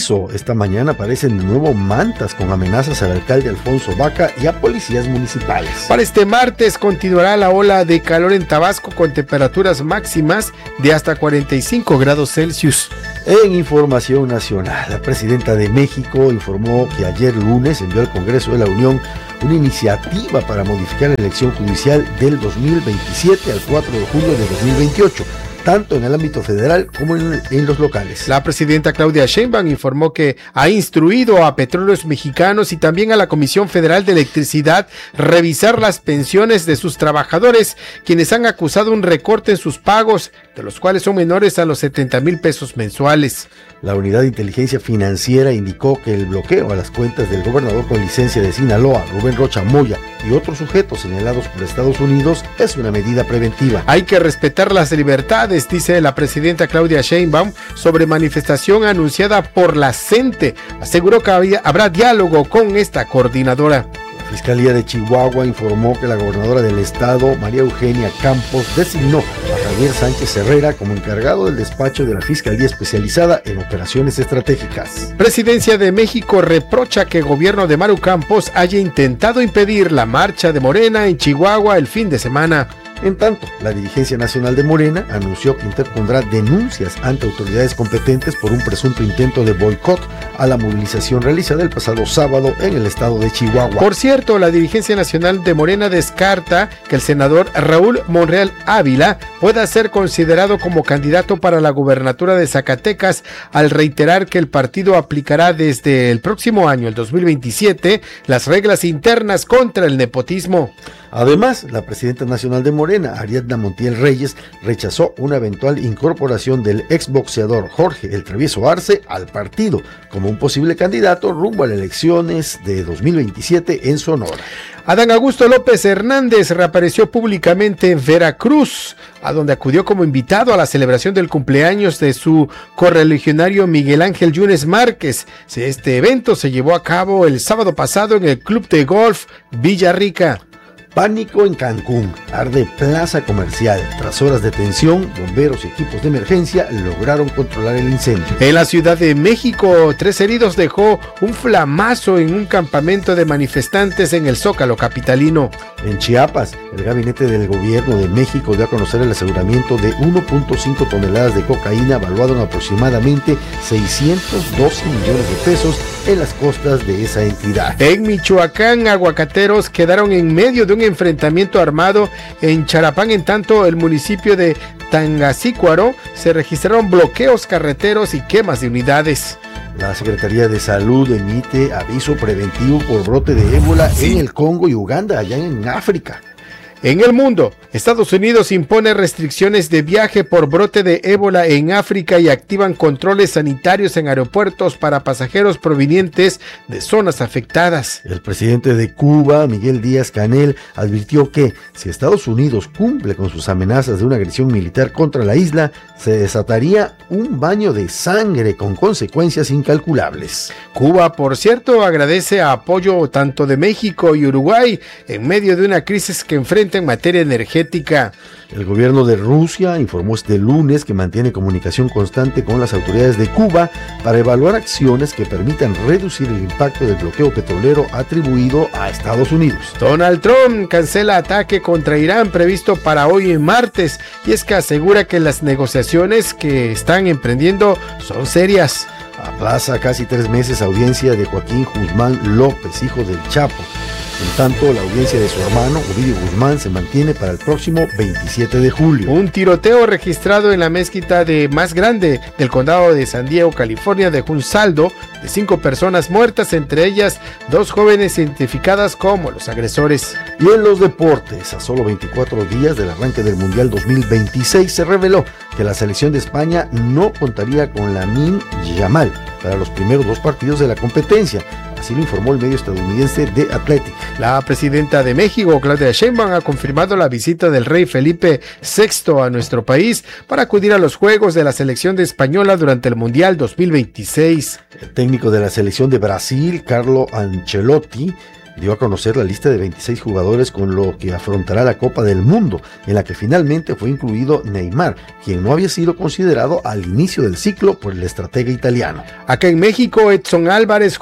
Carrizo. Esta mañana aparecen de nuevo mantas con amenazas al alcalde Alfonso Vaca y a policías municipales. Para este martes continuará la ola de calor en Tabasco con temperaturas máximas de hasta 45 grados Celsius. En información nacional, la presidenta de México informó que ayer lunes envió al Congreso de la Unión una iniciativa para modificar la elección judicial del 2027 al 4 de julio de 2028. Tanto en el ámbito federal como en los locales. La presidenta Claudia Sheinbaum informó que ha instruido a Petróleos Mexicanos y también a la Comisión Federal de Electricidad revisar las pensiones de sus trabajadores, quienes han acusado un recorte en sus pagos, de los cuales son menores a los 70,000 pesos mensuales. La Unidad de Inteligencia Financiera indicó que el bloqueo a las cuentas del gobernador con licencia de Sinaloa, Rubén Rocha Moya, y otros sujetos señalados por Estados Unidos es una medida preventiva. Hay que respetar las libertades, dice la presidenta Claudia Sheinbaum sobre manifestación anunciada por la CENTE. Aseguró que habrá diálogo con esta coordinadora. La Fiscalía de Chihuahua informó que la gobernadora del estado, María Eugenia Campos, designó a Javier Sánchez Herrera como encargado del despacho de la Fiscalía Especializada en Operaciones Estratégicas. Presidencia de México reprocha que el gobierno de Maru Campos haya intentado impedir la marcha de Morena en Chihuahua el fin de semana. En tanto, la dirigencia nacional de Morena anunció que interpondrá denuncias ante autoridades competentes por un presunto intento de boicot a la movilización realizada el pasado sábado en el estado de Chihuahua. Por cierto, la dirigencia nacional de Morena descarta que el senador Raúl Monreal Ávila pueda ser considerado como candidato para la gubernatura de Zacatecas, al reiterar que el partido aplicará desde el próximo año, el 2027, las reglas internas contra el nepotismo. Además, la presidenta nacional de Morena, Ariadna Montiel Reyes, rechazó una eventual incorporación del exboxeador Jorge El Travieso Arce al partido como un posible candidato rumbo a las elecciones de 2027 en Sonora. Adán Augusto López Hernández reapareció públicamente en Veracruz, a donde acudió como invitado a la celebración del cumpleaños de su correligionario Miguel Ángel Yunes Márquez. Este evento se llevó a cabo el sábado pasado en el Club de Golf Villarrica. Pánico en Cancún, arde plaza comercial. Tras horas de tensión, bomberos y equipos de emergencia lograron controlar el incendio. En la Ciudad de México, 3 heridos dejó un flamazo en un campamento de manifestantes en el Zócalo capitalino. En Chiapas, el gabinete del gobierno de México dio a conocer el aseguramiento de 1.5 toneladas de cocaína valuado en aproximadamente 612 millones de pesos en las costas de esa entidad. En Michoacán, aguacateros quedaron en medio de un enfrentamiento armado en Charapán. En tanto, el municipio de Tangasícuaro se registraron bloqueos carreteros y quemas de unidades. La Secretaría de Salud emite aviso preventivo por brote de ébola en el Congo y Uganda, allá en África. En el mundo, Estados Unidos impone restricciones de viaje por brote de ébola en África y activan controles sanitarios en aeropuertos para pasajeros provenientes de zonas afectadas. El presidente de Cuba, Miguel Díaz-Canel, advirtió que si Estados Unidos cumple con sus amenazas de una agresión militar contra la isla, se desataría un baño de sangre con consecuencias incalculables. Cuba, por cierto, agradece apoyo tanto de México y Uruguay en medio de una crisis que enfrenta en materia energética. El gobierno de Rusia informó este lunes que mantiene comunicación constante con las autoridades de Cuba para evaluar acciones que permitan reducir el impacto del bloqueo petrolero atribuido a Estados Unidos. Donald Trump cancela ataque contra Irán previsto para hoy martes, y es que asegura que las negociaciones que están emprendiendo son serias. Aplaza casi 3 meses audiencia de Joaquín Guzmán López, hijo del Chapo. En tanto, la audiencia de su hermano, Ovidio Guzmán, se mantiene para el próximo 27 de julio. Un tiroteo registrado en la mezquita más grande del condado de San Diego, California, dejó un saldo de 5 personas muertas, entre ellas 2 jóvenes identificadas como los agresores. Y en los deportes, a solo 24 días del arranque del Mundial 2026, se reveló que la selección de España no contaría con Lamine Yamal para los primeros 2 partidos de la competencia. Así lo informó el medio estadounidense The Athletic. La presidenta de México, Claudia Sheinbaum, ha confirmado la visita del rey Felipe VI a nuestro país para acudir a los juegos de la selección de española durante el Mundial 2026. El técnico de la selección de Brasil, Carlo Ancelotti, dio a conocer la lista de 26 jugadores con lo que afrontará la Copa del Mundo, en la que finalmente fue incluido Neymar, quien no había sido considerado al inicio del ciclo por el estratega italiano. Acá en México, Edson Álvarez